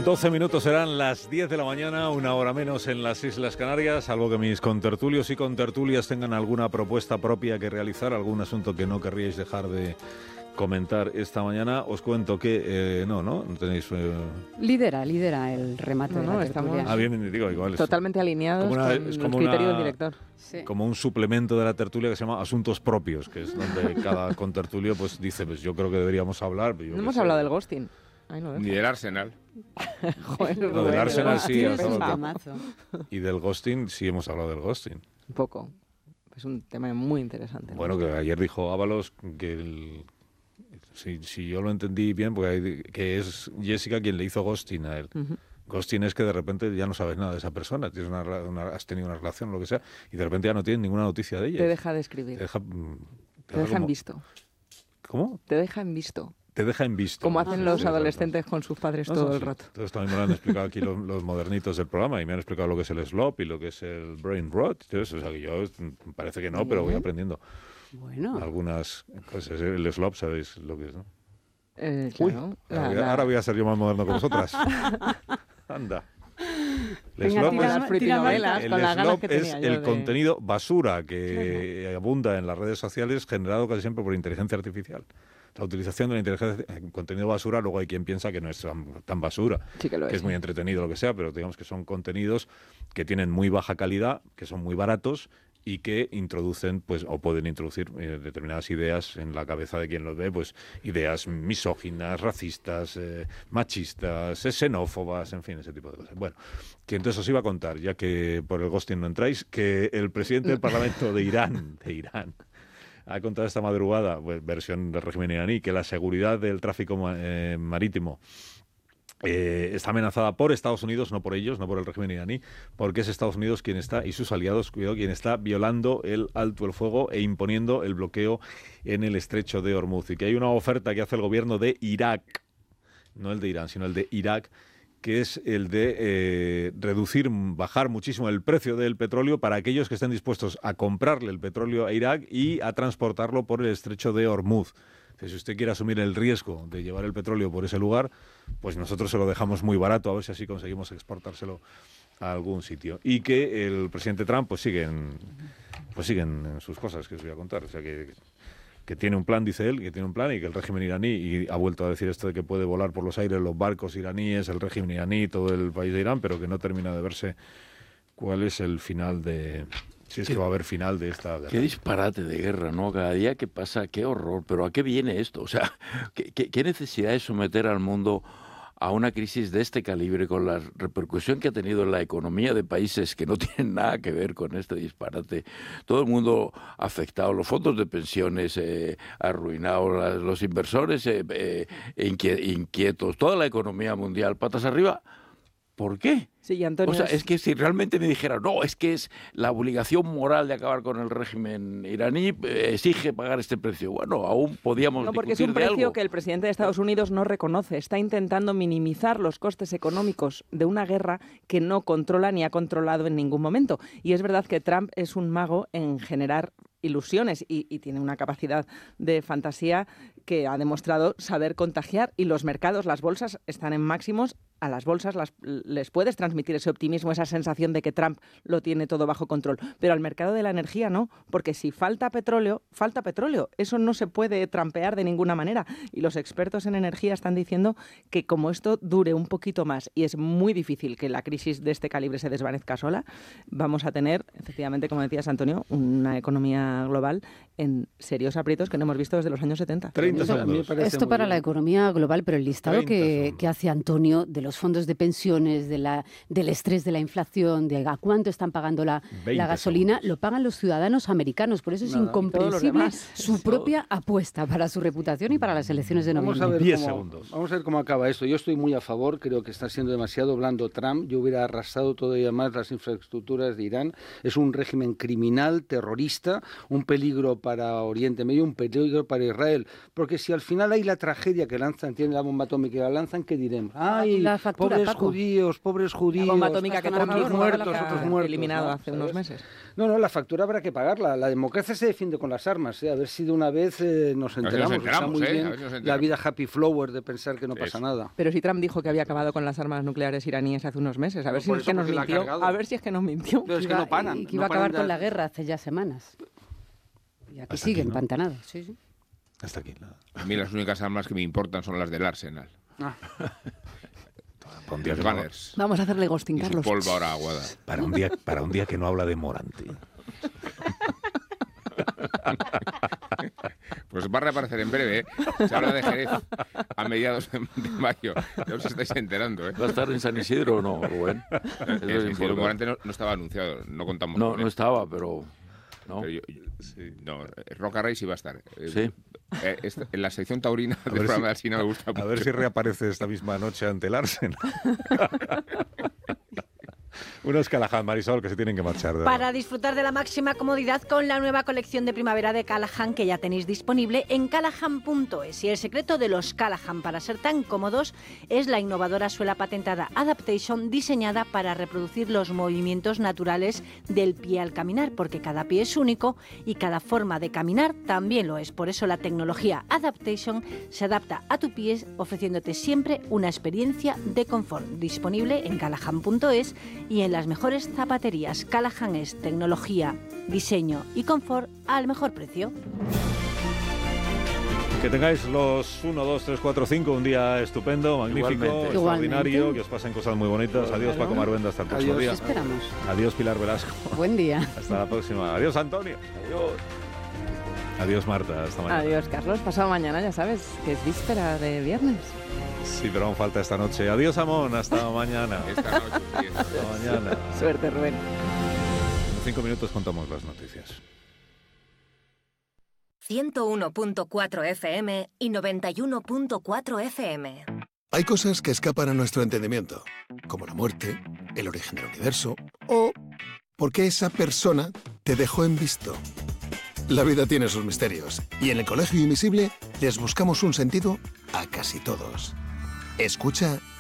En 12 minutos serán las 10 de la mañana, una hora menos en las Islas Canarias, salvo que mis contertulios y contertulias tengan alguna propuesta propia que realizar, algún asunto que no querríais dejar de comentar esta mañana. Os cuento que no tenéis... Lidera el remate de la tertulia. Estamos bien, digo, igual totalmente alineados con los criterios del director. Sí. Como un suplemento de la tertulia que se llama Asuntos Propios, que es donde cada contertulio pues dice, pues yo creo que deberíamos hablar. No hemos hablado del ghosting. Ni del Arsenal. Joder, No, del Arsenal sí. Es un temazo. Y del ghosting sí hemos hablado del ghosting. Un poco. Es un tema muy interesante. Bueno, que ayer dijo Ábalos que si yo lo entendí bien, porque que es Jessica quien le hizo ghosting a él. Uh-huh. Ghosting es que de repente ya no sabes nada de esa persona, has tenido una relación o lo que sea, y de repente ya no tienes ninguna noticia de ella. Te deja de escribir. Te deja en visto. ¿Cómo? Te deja en visto. Te deja en visto. Como hacen los adolescentes con sus padres todo el rato. Entonces también me lo han explicado aquí los modernitos del programa y me han explicado lo que es el slop y lo que es el brain rot. Entonces, o sea, que yo parece que no, pero voy aprendiendo. Bueno. Algunas cosas. El slop, ¿sabéis lo que es, no? Claro. Ahora voy a ser yo más moderno que vosotras. Anda. Venga, las frutinovelas con las ganas que tenía es yo el contenido basura que abunda en las redes sociales generado casi siempre por inteligencia artificial. La utilización de la inteligencia en contenido basura, luego hay quien piensa que no es tan basura, sí que es muy entretenido, lo que sea, pero digamos que son contenidos que tienen muy baja calidad, que son muy baratos y que introducen, pues, o pueden introducir determinadas ideas en la cabeza de quien los ve, pues ideas misóginas, racistas, machistas, xenófobas, en fin, ese tipo de cosas. Bueno, que entonces os iba a contar, ya que por el ghosting no entráis, que el presidente del Parlamento de Irán ha contado esta madrugada, pues, versión del régimen iraní, que la seguridad del tráfico marítimo está amenazada por Estados Unidos, no por ellos, no por el régimen iraní, porque es Estados Unidos quien está, y sus aliados, cuidado, quien está violando el alto el fuego e imponiendo el bloqueo en el estrecho de Hormuz. Y que hay una oferta que hace el gobierno de Irak, no el de Irán, sino el de Irak, que es el de bajar muchísimo el precio del petróleo para aquellos que estén dispuestos a comprarle el petróleo a Irak y a transportarlo por el estrecho de Hormuz. Si usted quiere asumir el riesgo de llevar el petróleo por ese lugar, pues nosotros se lo dejamos muy barato, a ver si así conseguimos exportárselo a algún sitio. Y que el presidente Trump pues siguen en sus cosas, que os voy a contar. O sea, que tiene un plan, dice él, que tiene un plan, y que el régimen iraní, y ha vuelto a decir esto de que puede volar por los aires los barcos iraníes, el régimen iraní, todo el país de Irán, pero que no termina de verse cuál es el final de... Si es que va a haber final de esta guerra. Qué disparate de guerra, ¿no? Cada día que pasa, qué horror. Pero ¿a qué viene esto? O sea, ¿qué necesidad es someter al mundo a una crisis de este calibre con la repercusión que ha tenido en la economía de países que no tienen nada que ver con este disparate? Todo el mundo afectado, los fondos de pensiones arruinados, los inversores inquietos, toda la economía mundial patas arriba. ¿Por qué? Sí, Antonio. O sea, es que si realmente me dijera, no, es que es la obligación moral de acabar con el régimen iraní, exige pagar este precio. Bueno, aún podíamos No, porque es discutir un de precio algo. que el presidente de Estados Unidos no reconoce. Está intentando minimizar los costes económicos de una guerra que no controla ni ha controlado en ningún momento. Y es verdad que Trump es un mago en generar ilusiones y tiene una capacidad de fantasía que ha demostrado saber contagiar, y los mercados, las bolsas están en máximos. A las bolsas les puedes transmitir ese optimismo, esa sensación de que Trump lo tiene todo bajo control, pero al mercado de la energía no, porque si falta petróleo, eso no se puede trampear de ninguna manera, y los expertos en energía están diciendo que como esto dure un poquito más, y es muy difícil que la crisis de este calibre se desvanezca sola, vamos a tener, efectivamente, como decías, Antonio, una economía global en serios aprietos que no hemos visto desde los años 70. 30 segundos. Esto para la economía global, pero el listado 30 segundos. que hace Antonio de los fondos de pensiones, del estrés de la inflación, de a cuánto están pagando la gasolina, segundos. lo pagan los ciudadanos americanos. Por eso es Todos los incomprensible demás. su propia apuesta para su reputación y para las elecciones de noviembre. Vamos a ver cómo acaba esto. Yo estoy muy a favor, creo que está siendo demasiado blando Trump. Yo hubiera arrasado todavía más las infraestructuras de Irán. Es un régimen criminal, terrorista, un peligro para Oriente Medio, un peligro para Israel. El Porque si al final hay la tragedia que lanzan, tiene la bomba atómica y la lanzan, ¿qué diremos? ¡Ay, La factura, pobres Paco. judíos, pobres judíos! La bomba atómica que otros Trump muertos, ha otros muertos. eliminado ¿no? hace unos meses. No, la factura habrá que pagarla. La democracia se defiende con las armas. A ver si de una vez nos enteramos. Está muy bien la vida happy flower de pensar que no pasa nada. Pero si Trump dijo que había acabado con las armas nucleares iraníes hace unos meses, a ver si es que nos mintió. A ver si es que nos mintió. Pero es que no paran. Y que iba a acabar con la guerra hace ya semanas. Y aquí sigue empantanado. Sí, sí. Hasta aquí. A mí las únicas armas que me importan son las del Arsenal. Los Gunners. Vamos a hacerle ghosting, Y su Carlos. pólvora aguada. Para un día que no habla de Morante. Pues va a reaparecer en breve, ¿eh? Se habla de Jerez a mediados de mayo. No os estáis enterando, ¿eh? ¿Va a estar en San Isidro o no, Rubén? El Morante no estaba anunciado, no contamos con él. No estaba, pero... No. Pero no, Roca Rey sí va a estar. Sí. En la sección taurina del ver programa si- de Alsina me gusta mucho. A ver si reaparece esta misma noche ante el Arsenal. Unos Callahan, Marisol, que se tienen que marchar. ¿verdad? Para disfrutar de la máxima comodidad con la nueva colección de primavera de Callahan que ya tenéis disponible en callahan.es. Y el secreto de los Callahan para ser tan cómodos es la innovadora suela patentada Adaptation, diseñada para reproducir los movimientos naturales del pie al caminar, porque cada pie es único y cada forma de caminar también lo es. Por eso la tecnología Adaptation se adapta a tu pie, ofreciéndote siempre una experiencia de confort. Disponible en callahan.es y en las mejores zapaterías. Callahan es tecnología, diseño y confort al mejor precio. Que tengáis los 1, 2, 3, 4, 5 un día estupendo, magnífico, Igualmente. extraordinario, Igualmente. que os pasen cosas muy bonitas. Adiós, Paco Maruenda, hasta el próximo día. Esperamos. Adiós, Pilar Velasco. Buen día. Hasta la próxima. Adiós, Antonio. Adiós. Adiós, Marta. Hasta mañana. Adiós, Carlos. Pasado mañana, ya sabes, que es víspera de viernes. Sí, pero aún falta esta noche. Adiós, Amón. Hasta mañana. Esta noche, sí, Hasta mañana. Suerte, Rubén. En 5 minutos contamos las noticias. 101.4 FM y 91.4 FM. Hay cosas que escapan a nuestro entendimiento, como la muerte, el origen del universo o por qué esa persona te dejó en visto. La vida tiene sus misterios y en el Colegio Invisible les buscamos un sentido a casi todos. Escucha